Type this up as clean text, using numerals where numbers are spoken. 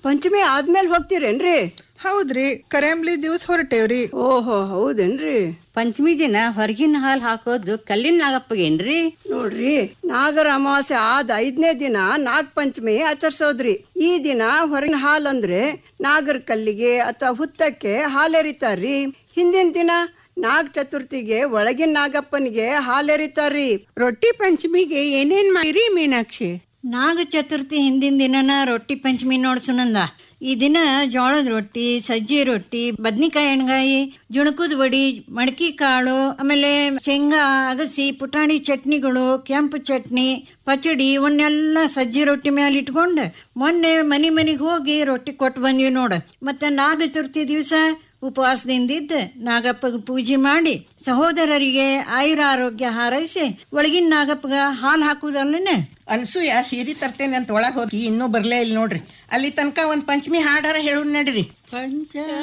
ಪಂಚಮಿ ಆದ್ಮೇಲೆ ಹೋಗ್ತೀರೇನ್ರಿ? ಹೌದ್ರಿ, ಕರೆಂಬ್ಲಿ ದಿವ್ಸ ಹೊರಟೇವ್ರಿ. ಓಹೋ, ಹೌದೇನ್ರಿ? ಪಂಚಮಿ ದಿನ ಹೊರಗಿನ ಹಾಲ್ ಹಾಕೋದು ಕಲ್ಲಿನ ನಾಗಪ್ಪಗೇನ್ರಿ? ನೋಡ್ರಿ, ನಾಗರ ಅಮಾವಾಸ್ಯೆ ಆದ 5ನೇ ದಿನ ನಾಗ ಪಂಚಮಿ ಆಚರಿಸೋದ್ರಿ. ಈ ದಿನ ಹೊರಗಿನ ಹಾಲ್ ಅಂದ್ರೆ ನಾಗರ ಕಲ್ಲಿಗೆ ಅಥವಾ ಹುತ್ತಕ್ಕೆ ಹಾಲೆರಿತಾರ್ರಿ. ಹಿಂದಿನ ದಿನ ನಾಗ ಚತುರ್ಥಿಗೆ ಒಳಗಿನ ನಾಗಪ್ಪನಿಗೆ ಹಾಲೆರಿತಾರ್ರಿ. ರೊಟ್ಟಿ ಪಂಚಮಿಗೆ ಏನೇನ್ ಮಾಡಿರಿ ಮೀನಾಕ್ಷಿ? ನಾಗ ಚತುರ್ಥಿ ಹಿಂದಿನ ದಿನನ ರೊಟ್ಟಿ ಪಂಚಮಿ ನೋಡ್ ಸುನಂದ. ಈ ದಿನ ಜೋಳದ ರೊಟ್ಟಿ, ಸಜ್ಜಿ ರೊಟ್ಟಿ, ಬದ್ನಿಕಾಯಿ ಎಣ್ಗಾಯಿ, ಜುಣಕದ ವಡಿ, ಮಡಕಿ ಕಾಳು, ಆಮೇಲೆ ಶೇಂಗಾ, ಅಗಸಿ, ಪುಟಾಣಿ ಚಟ್ನಿಗಳು, ಕೆಂಪು ಚಟ್ನಿ, ಪಚಡಿ ಇವನ್ನೆಲ್ಲ ಸಜ್ಜಿ ರೊಟ್ಟಿ ಮೇಲೆ ಇಟ್ಕೊಂಡು ಮೊನ್ನೆ ಮನಿಗೆ ಹೋಗಿ ರೊಟ್ಟಿ ಕೊಟ್ಟು ಬಂದ್ವಿ ನೋಡ. ಮತ್ತೆ ನಾಗ ಚತುರ್ಥಿ ದಿವಸ ಉಪವಾಸದಿಂದಿದ್ದು ನಾಗಪ್ಪಗ ಪೂಜೆ ಮಾಡಿ ಸಹೋದರರಿಗೆ ಆಯುರ ಆರೋಗ್ಯ ಹಾರೈಸಿ ಒಳಗಿನ ನಾಗಪ್ಪಗ ಹಾಲು ಹಾಕುದಲ್ಲನೆ. ಅನ್ಸೂಯ ಸೀರೆ ತರ್ತೇನೆ ಅಂತ ಒಳಗ್ ಹೋಗಿ ಇನ್ನೂ ಬರ್ಲೇ ಇಲ್ಲ ನೋಡ್ರಿ. ಅಲ್ಲಿ ತನಕ ಒಂದ್ ಪಂಚಮಿ ಹಾಡಾರ ಹೇಳು ನಡ್ರಿ. ಪಂಚ